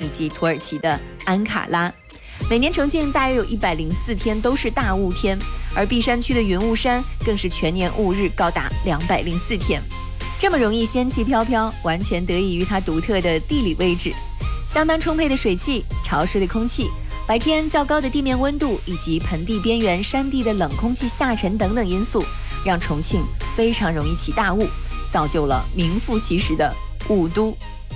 以及土耳其的安卡拉。每年重庆大约有104天都是大雾天，而璧山区的云雾山更是全年雾日高达204天。这么容易仙气飘飘，完全得益于它独特的地理位置，相当充沛的水汽、潮湿的空气，白天较高的地面温度以及盆地边缘山地的冷空气下沉等等因素，让重庆非常容易起大雾，造就了名副其实的雾都。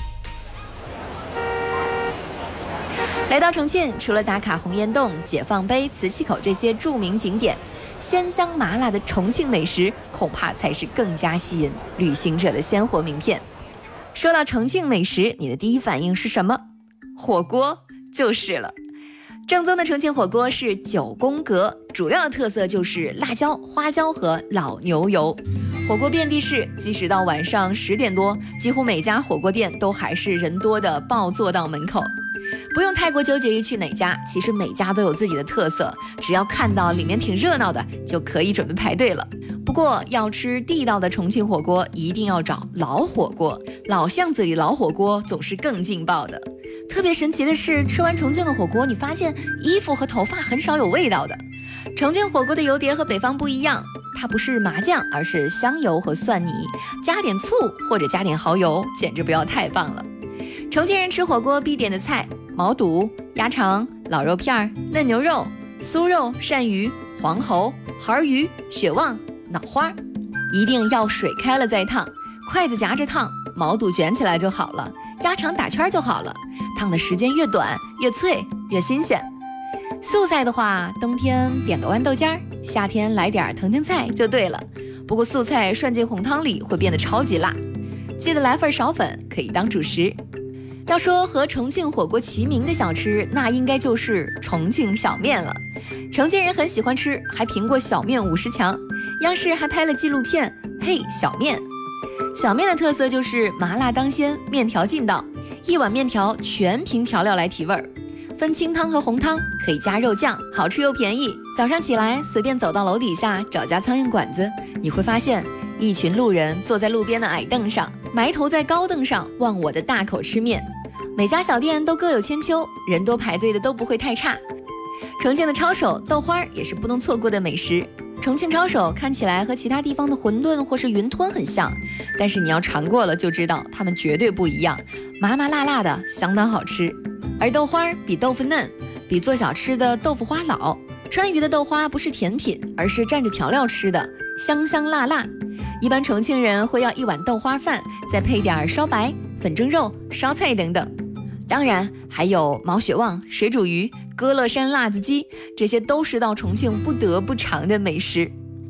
来到重庆，除了打卡洪崖洞、解放碑、磁器口这些著名景点，鲜香麻辣的重庆美食恐怕才是更加吸引旅行者的鲜活名片。说到重庆美食，你的第一反应是什么？火锅就是了。正宗的重庆火锅是9宫格，主要的特色就是辣椒、花椒和老牛油。火锅遍地是，即使到晚上10点多，几乎每家火锅店都还是人多的爆坐到门口。不用太过纠结于去哪家，其实每家都有自己的特色，只要看到里面挺热闹的，就可以准备排队了。不过要吃地道的重庆火锅，一定要找老火锅，老巷子里老火锅总是更劲爆的。特别神奇的是，吃完重庆的火锅，你发现衣服和头发很少有味道的。重庆火锅的油碟和北方不一样，它不是麻酱，而是香油和蒜泥，加点醋或者加点蚝油，简直不要太棒了。重庆人吃火锅必点的菜：毛肚、鸭肠、老肉片、嫩牛肉、酥肉、鳝鱼、黄喉、孩鱼、血旺、脑花，一定要水开了再烫，筷子夹着烫，毛肚卷起来就好了，鸭肠打圈就好了，烫的时间越短越脆越新鲜。素菜的话，冬天点个豌豆尖儿，夏天来点藤青菜就对了。不过素菜涮进红汤里会变得超级辣，记得来份苕粉，可以当主食。要说和重庆火锅齐名的小吃，那应该就是重庆小面了。重庆人很喜欢吃，还评过小面50强，央视还拍了纪录片《嘿小面》。小面的特色就是麻辣当先，面条劲道，一碗面条全凭调料来提味儿，分清汤和红汤，可以加肉酱，好吃又便宜。早上起来随便走到楼底下找家苍蝇馆子，你会发现一群路人坐在路边的矮凳上，埋头在高凳上忘我的大口吃面。每家小店都各有千秋，人多排队的都不会太差。重庆的抄手、豆花也是不能错过的美食。重庆抄手看起来和其他地方的馄饨或是云吞很像，但是你要尝过了就知道它们绝对不一样，麻麻辣辣的，相当好吃。而豆花比豆腐嫩，比做小吃的豆腐花老。川渝的豆花不是甜品，而是蘸着调料吃的，香香辣辣。一般重庆人会要一碗豆花饭，再配点烧白、粉蒸肉、烧菜等等。当然还有毛血旺、水煮鱼、歌乐山辣子鸡，这些都是到重庆不得不尝的美食。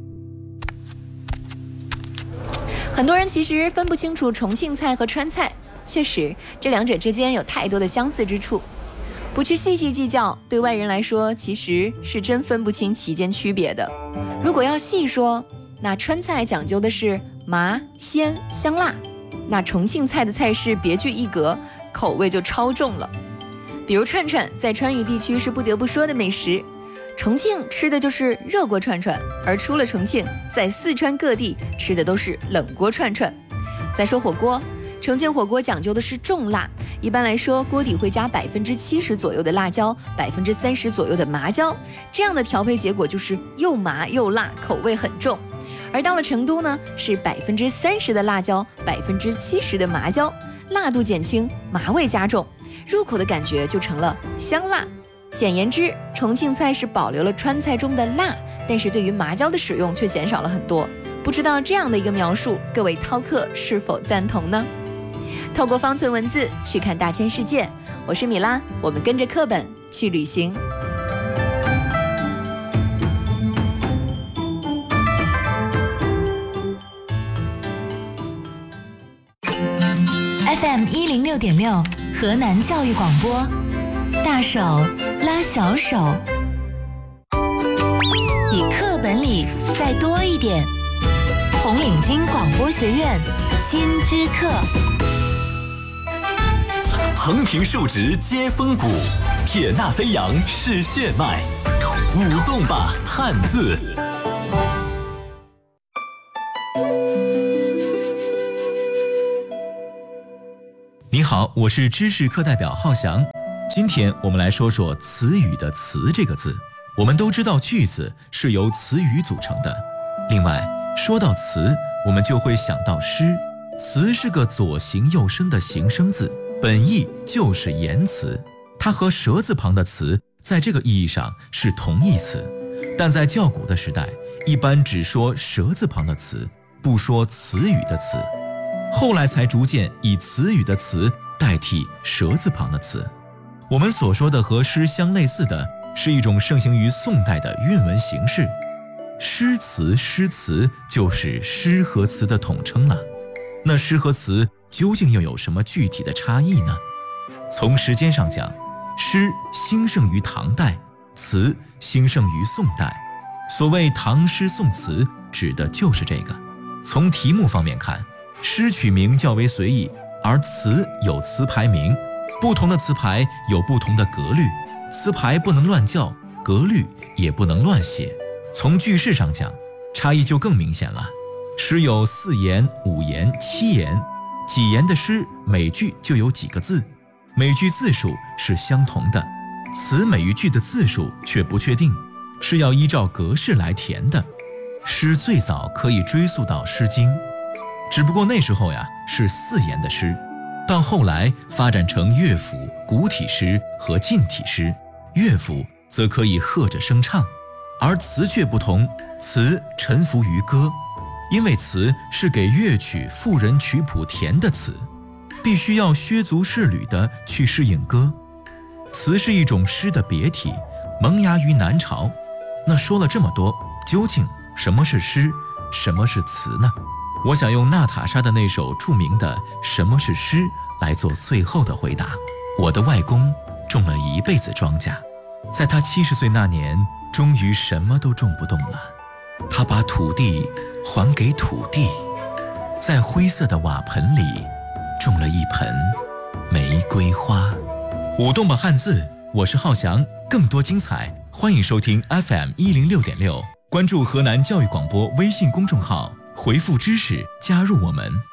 很多人其实分不清楚重庆菜和川菜，确实这两者之间有太多的相似之处，不去细细计较，对外人来说其实是真分不清其间区别的。如果要细说，那川菜讲究的是麻、鲜、香辣，那重庆菜的菜式别具一格，口味就超重了。比如串串，在川渝地区是不得不说的美食，重庆吃的就是热锅串串，而出了重庆，在四川各地吃的都是冷锅串串。再说火锅，重庆火锅讲究的是重辣，一般来说锅底会加70%左右的辣椒，30%左右的麻椒，这样的调配结果就是又麻又辣，口味很重。而到了成都呢，是30%的辣椒，70%的麻椒，辣度减轻，麻味加重，入口的感觉就成了香辣。简言之，重庆菜是保留了川菜中的辣，但是对于麻椒的使用却减少了很多。不知道这样的一个描述，各位饕客是否赞同呢？透过方寸文字去看大千世界，我是米拉，我们跟着课本去旅行。 FM 106.6河南教育广播，大手拉小手，比课本里再多一点。红领巾广播学院新知课。 横平竖直接风骨，铁纳飞扬是血脉，舞动吧汉字。 你好， 好，我是知识课代表浩翔。今天我们来说说词语的词这个字。我们都知道句子是由词语组成的。另外，说到词，我们就会想到诗。词是个左形右声的形声字，本意就是言辞。它和舌字旁的词在这个意义上是同义词，但在较古的时代，一般只说舌字旁的词，不说词语的词。后来才逐渐以词语的词代替舌字旁的词。我们所说的和诗相类似的是一种盛行于宋代的韵文形式。诗词、诗词就是诗和词的统称了。那诗和词究竟又有什么具体的差异呢？从时间上讲，诗兴盛于唐代，词兴盛于宋代。所谓唐诗宋词，指的就是这个。从题目方面看，诗取名较为随意，而词有词牌名，不同的词牌有不同的格律，词牌不能乱叫，格律也不能乱写。从句式上讲，差异就更明显了。诗有4言、5言、7言，几言的诗每句就有几个字，每句字数是相同的。词每一句的字数却不确定，是要依照格式来填的。诗最早可以追溯到《诗经》，只不过那时候是4言的诗，到后来发展成乐府、古体诗和近体诗。乐府则可以和着声唱，而词却不同，词臣服于歌。因为词是给乐曲赋人曲谱填的词，必须要削足适履地去适应歌。词是一种诗的别体，萌芽于南朝。那说了这么多，究竟什么是诗，什么是词呢？我想用娜塔莎的那首著名的《什么是诗》来做最后的回答。我的外公种了一辈子庄稼，在他70岁那年，终于什么都种不动了。他把土地还给土地，在灰色的瓦盆里种了一盆玫瑰花。舞动吧汉字，我是浩翔。更多精彩，欢迎收听 FM106.6，关注河南教育广播微信公众号，回复知识加入我们。